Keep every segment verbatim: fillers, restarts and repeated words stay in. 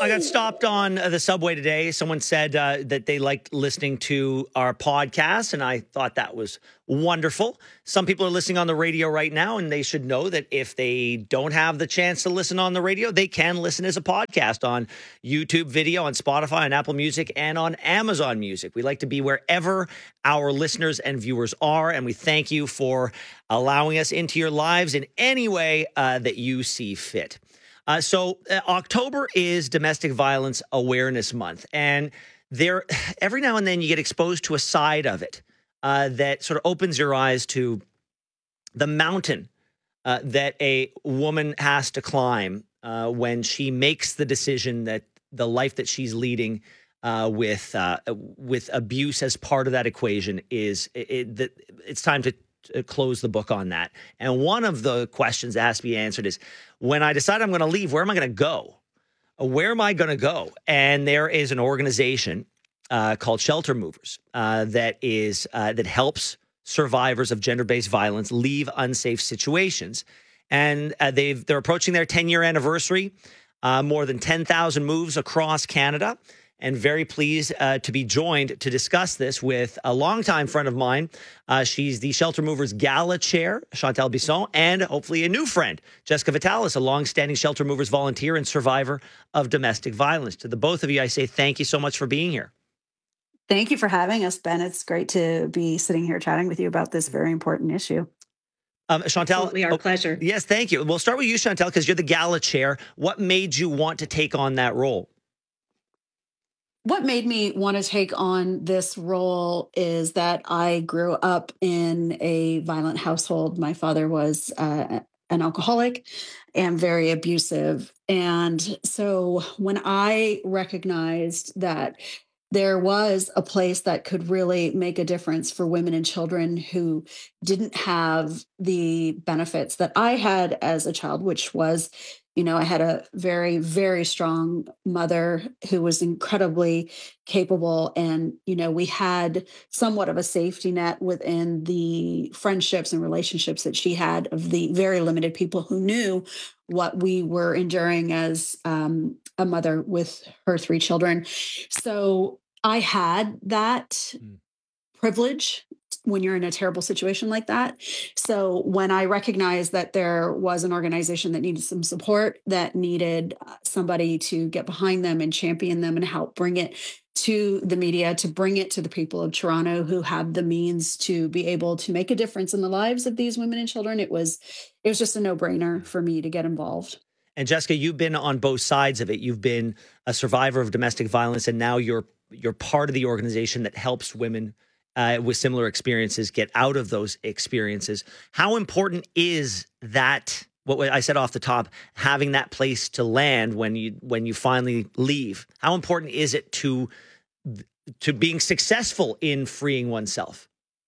I got stopped on uh, the subway today. Someone said uh, that they liked listening to our podcast, and I thought that was wonderful. Some people are listening on the radio right now, and they should know that if they don't have the chance to listen on the radio, they can listen as a podcast on YouTube video, on Spotify, on Apple Music, and on Amazon Music. We like to be wherever our listeners and viewers are, and we thank you for allowing us into your lives in any way uh, that you see fit. Uh, so uh, October is Domestic Violence Awareness Month, and there, every now and then you get exposed to a side of it uh, that sort of opens your eyes to the mountain uh, that a woman has to climb uh, when she makes the decision that the life that she's leading uh, with uh, with abuse as part of that equation is it, it, that it's time to close the book on that. And one of the questions that has to be answered is, when I decide I'm going to leave, where am I going to go? Where am I going to go? And there is an organization uh, called Shelter Movers uh, that is uh, that helps survivors of gender-based violence leave unsafe situations. And uh, they've they're approaching their ten-year anniversary. Uh, more than ten thousand moves across Canada. And very pleased uh, to be joined to discuss this with a longtime friend of mine. Uh, she's the Shelter Movers Gala Chair, Chantal Bisson, and hopefully a new friend, Jessica Vitalis, a longstanding Shelter Movers volunteer and survivor of domestic violence. To the both of you, I say thank you so much for being here. Thank you for having us, Ben. It's great to be sitting here chatting with you about this very important issue. Um, Chantal, absolutely our oh, pleasure. Yes, thank you. We'll start with you, Chantal, because you're the Gala Chair. What made you want to take on that role? What made me want to take on this role is that I grew up in a violent household. My father was uh, an alcoholic and very abusive. And so when I recognized that there was a place that could really make a difference for women and children who didn't have the benefits that I had as a child, which was, you know, I had a very, very strong mother who was incredibly capable. And, you know, we had somewhat of a safety net within the friendships and relationships that she had of the very limited people who knew what we were enduring as um, a mother with her three children. So I had that mm. privilege when you're in a terrible situation like that. So when I recognized that there was an organization that needed some support, that needed somebody to get behind them and champion them and help bring it to the media, to bring it to the people of Toronto who have the means to be able to make a difference in the lives of these women and children, it was it was just a no-brainer for me to get involved. And Jessica, you've been on both sides of it. You've been a survivor of domestic violence, and now you're you're part of the organization that helps women Uh, with similar experiences get out of those experiences. How important is that, what I said off the top, having that place to land when you when you finally leave? How important is it to to being successful in freeing oneself?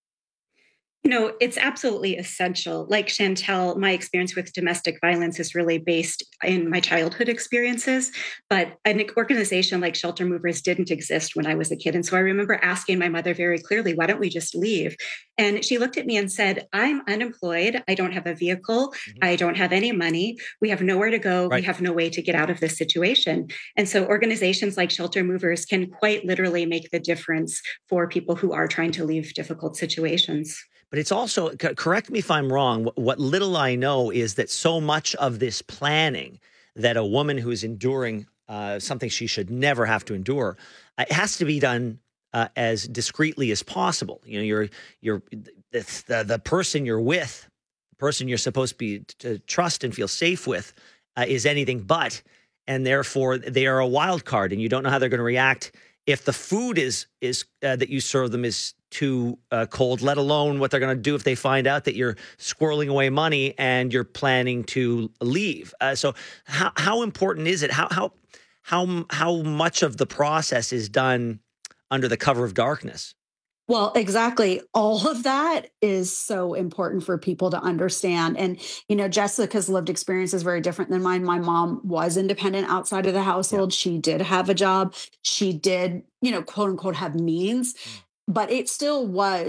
You know, it's absolutely essential. Like Chantal, my experience with domestic violence is really based in my childhood experiences, but an organization like Shelter Movers didn't exist when I was a kid. And so I remember asking my mother very clearly, why don't we just leave? And she looked at me and said, I'm unemployed. I don't have a vehicle. Mm-hmm. I don't have any money. We have nowhere to go. Right. We have no way to get out of this situation. And so organizations like Shelter Movers can quite literally make the difference for people who are trying to leave difficult situations. But it's also, correct me if I'm wrong, what little I know is that so much of this planning that a woman who is enduring uh, something she should never have to endure, it has to be done uh, as discreetly as possible. You know, you're you're the, the person you're with, the person you're supposed to be to trust and feel safe with uh, is anything but, and therefore they are a wild card, and you don't know how they're going to react if the food is is uh, that you serve them is too uh, cold, let alone what they're going to do if they find out that you're squirreling away money and you're planning to leave. Uh, so how how important is it? How how how how much of the process is done under the cover of darkness? Well, exactly. All of that is so important for people to understand. And, you know, Jessica's lived experience is very different than mine. My mom was independent outside of the household. Yeah. She did have a job. She did, you know, quote unquote, have means. Mm. But it still was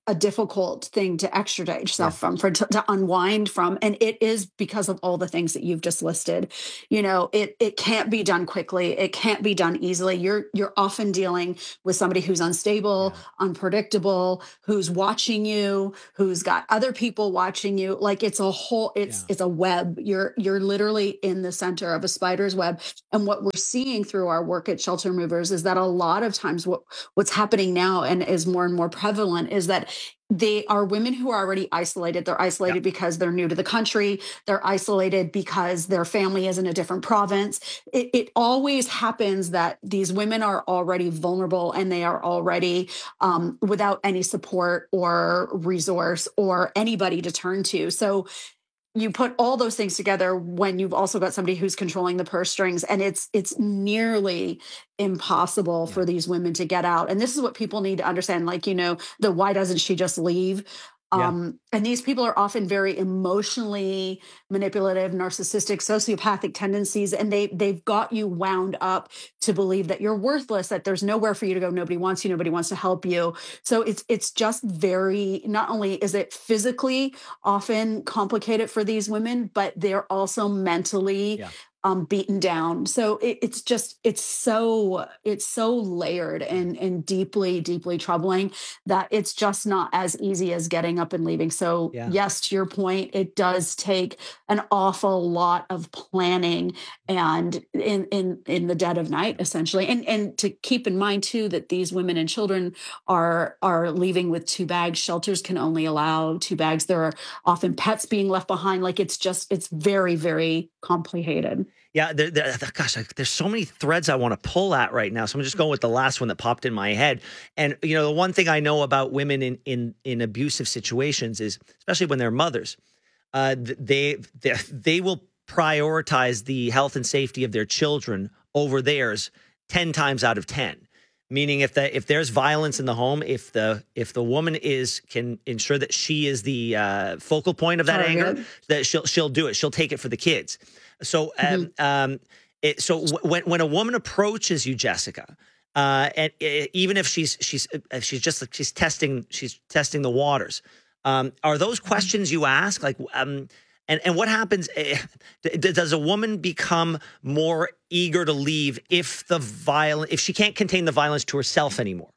a difficult thing to extradite yourself Yeah. from, for to, to unwind from, and it is because of all the things that you've just listed. You know, it it can't be done quickly. It can't be done easily. You're you're often dealing with somebody who's unstable, Yeah. unpredictable, who's watching you, who's got other people watching you. Like it's a whole, it's Yeah. it's a web. You're you're literally in the center of a spider's web. And what we're seeing through our work at Shelter Movers is that a lot of times what what's happening now and is more and more prevalent is that they are women who are already isolated. They're isolated Yeah. because they're new to the country. They're isolated because their family is in a different province. It, it always happens that these women are already vulnerable and they are already um, without any support or resource or anybody to turn to. So you put all those things together when you've also got somebody who's controlling the purse strings, and it's it's nearly impossible Yeah. for these women to get out. And this is what people need to understand, like, you know, the why doesn't she just leave? Yeah. Um, and these people are often very emotionally manipulative, narcissistic, sociopathic tendencies, and they they've got you wound up to believe that you're worthless, that there's nowhere for you to go, nobody wants you, nobody wants to help you. So it's it's just very, not only is it physically often complicated for these women, but they're also mentally Yeah. um, beaten down. So it, it's just, it's so, it's so layered and, and deeply, deeply troubling that it's just not as easy as getting up and leaving. So Yeah. yes, to your point, it does take an awful lot of planning and in, in, in the dead of night, essentially. And, and to keep in mind too, that these women and children are, are leaving with two bags. Shelters can only allow two bags. There are often pets being left behind. Like it's just, it's very, very complicated. Yeah, there, there, gosh, like, there's so many threads I want to pull at right now. So I'm just going with the last one that popped in my head. And you know, the one thing I know about women in in in abusive situations is, especially when they're mothers, uh, they they they will prioritize the health and safety of their children over theirs ten times out of ten. Meaning, if the if there's violence in the home, if the if the woman is can ensure that she is the uh, focal point of that Target. anger, that she'll she'll do it. She'll take it for the kids. So, um, Mhm. um, it, so w- when when a woman approaches you, Jessica, uh, and uh, even if she's she's if she's just like she's testing she's testing the waters, um, are those questions you ask? Like, um, and and what happens? Uh, d- does a woman become more eager to leave if the violence if she can't contain the violence to herself anymore?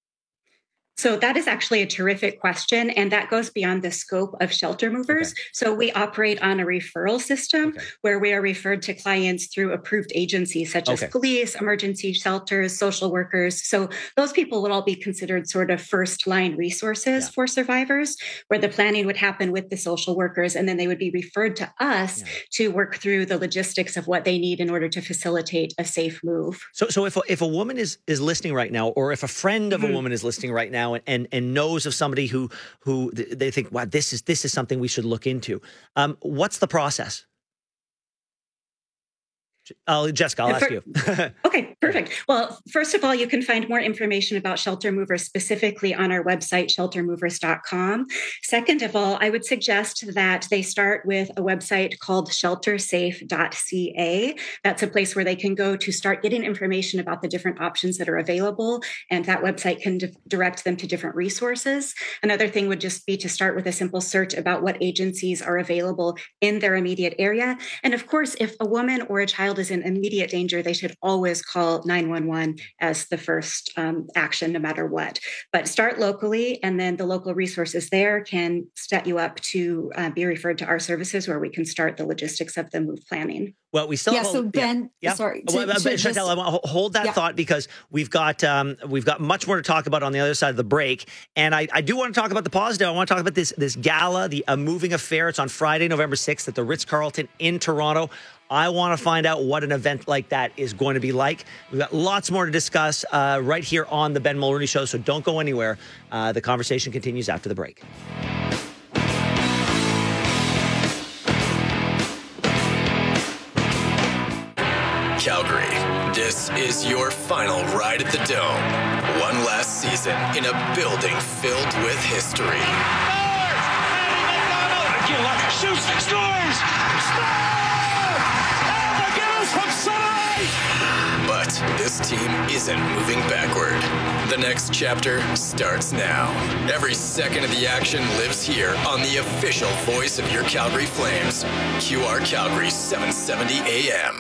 So that is actually a terrific question, and that goes beyond the scope of Shelter Movers. Okay. So we operate on a referral system Okay. where we are referred to clients through approved agencies such as Okay. police, emergency shelters, social workers. So those people would all be considered sort of first line resources Yeah. for survivors, where the planning would happen with the social workers, and then they would be referred to us Yeah. to work through the logistics of what they need in order to facilitate a safe move. So, so if a, if a woman is is listening right now, or if a friend of Mhm. a woman is listening right now, and, and and knows of somebody who who th- they think, wow, this is this is something we should look into, um, what's the process? Oh, Jessica, I'll Uh, ask for- you. Okay, perfect. Well, first of all, you can find more information about Shelter Movers specifically on our website, shelter movers dot com. Second of all, I would suggest that they start with a website called shelter safe dot c a. That's a place where they can go to start getting information about the different options that are available, and that website can di- direct them to different resources. Another thing would just be to start with a simple search about what agencies are available in their immediate area. And of course, if a woman or a child is in immediate danger, they should always call nine one one as the first um, action, no matter what. But start locally, and then the local resources there can set you up to uh, be referred to our services, where we can start the logistics of the move planning. Well, we still Yeah. have a- So Ben, yeah. sorry. Well, to- but to Chantel, just- I want to hold that Yeah. thought, because we've got um, we've got much more to talk about on the other side of the break, and I, I do want to talk about the positive. I want to talk about this this gala, the A Moving Affair. It's on Friday, November sixth, at the Ritz-Carlton in Toronto. I want to find out what an event like that is going to be like. We've got lots more to discuss uh, right here on the Ben Mulroney Show, so don't go anywhere. Uh, the conversation continues after the break. Calgary, this is your final ride at the Dome. One last season in a building filled with history. Aguilar shoots, scores! Score! And McGinnis from center ice! But this team isn't moving backward. The next chapter starts now. Every second of the action lives here on the official voice of your Calgary Flames. Q R Calgary seven seventy A M.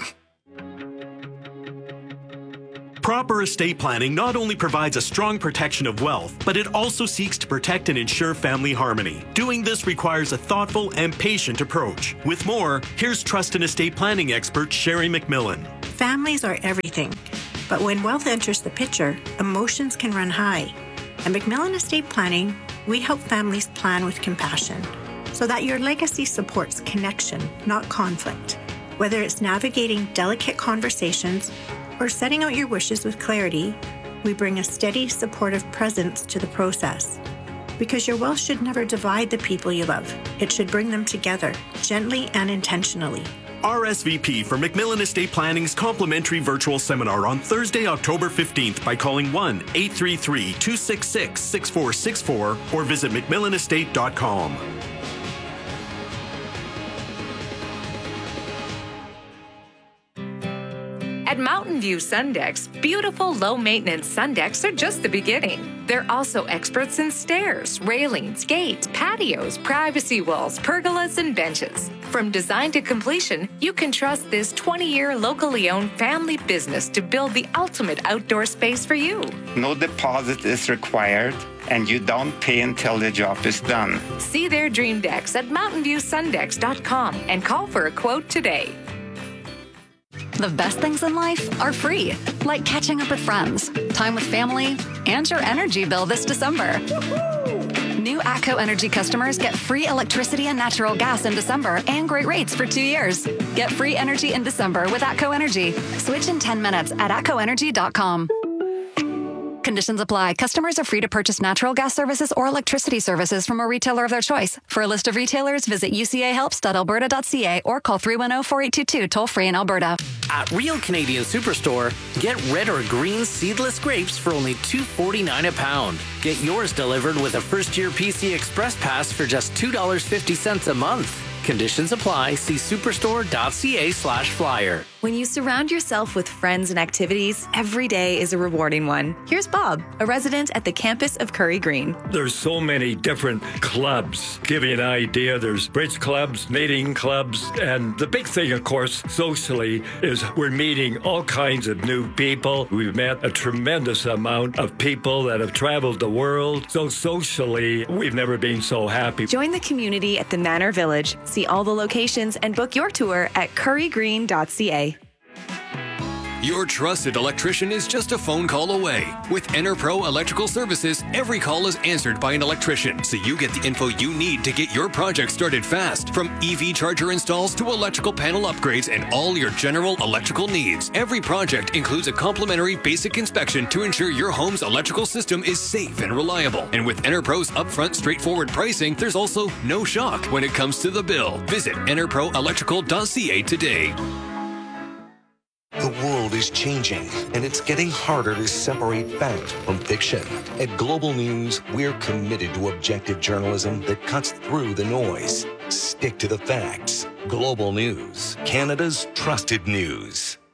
Proper estate planning not only provides a strong protection of wealth, but it also seeks to protect and ensure family harmony. Doing this requires a thoughtful and patient approach. With more, here's trust and estate planning expert Sherry McMillan. Families are everything, but when wealth enters the picture, emotions can run high. At McMillan Estate Planning, we help families plan with compassion so that your legacy supports connection, not conflict. Whether it's navigating delicate conversations or setting out your wishes with clarity, we bring a steady, supportive presence to the process. Because your wealth should never divide the people you love. It should bring them together, gently and intentionally. R S V P for McMillan Estate Planning's complimentary virtual seminar on Thursday, October fifteenth by calling one eight three three, two six six, six four six four or visit mcmillan estate dot com. At Mountain View Sundecks, beautiful low-maintenance sun decks are just the beginning. They're also experts in stairs, railings, gates, patios, privacy walls, pergolas, and benches. From design to completion, you can trust this twenty-year locally owned family business to build the ultimate outdoor space for you. No deposit is required, and you don't pay until the job is done. See their dream decks at mountain view sundecks dot com and call for a quote today. The best things in life are free, like catching up with friends, time with family, and your energy bill this December. Woo-hoo! New ATCO Energy customers get free electricity and natural gas in December and great rates for two years. Get free energy in December with ATCO Energy. Switch in ten minutes at atco energy dot com. Conditions apply. Customers are free to purchase natural gas services or electricity services from a retailer of their choice. For a list of retailers, visit u c a helps dot alberta dot c a or call three one zero, four eight two two toll free in Alberta. At Real Canadian Superstore, get red or green seedless grapes for only two forty-nine a pound. Get yours delivered with a first-year P C Express Pass for just two dollars and fifty cents a month. Conditions apply. See superstore dot c a slash flyer. When you surround yourself with friends and activities, every day is a rewarding one. Here's Bob, a resident at the campus of Curry Green. There's so many different clubs. Give you an idea, there's bridge clubs, knitting clubs, and the big thing, of course, socially, is we're meeting all kinds of new people. We've met a tremendous amount of people that have traveled the world. So socially, we've never been so happy. Join the community at the Manor Village. See all the locations and book your tour at curry green dot c a. Your trusted electrician is just a phone call away. With EnerPro Electrical Services, every call is answered by an electrician, so you get the info you need to get your project started fast. From E V charger installs to electrical panel upgrades and all your general electrical needs. Every project includes a complimentary basic inspection to ensure your home's electrical system is safe and reliable. And with EnerPro's upfront, straightforward pricing, there's also no shock when it comes to the bill. Visit ener pro electrical dot c a today. The world is changing, and it's getting harder to separate fact from fiction. At Global News, we're committed to objective journalism that cuts through the noise. Stick to the facts. Global News, Canada's trusted news.